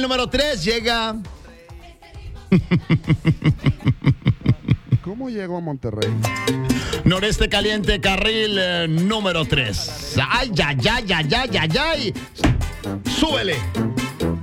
número 3 llega... ¿Cómo llegó a Monterrey? Noreste Caliente, carril número 3. Ay, ay, ay, ay, ay, ay, ay. Súbele.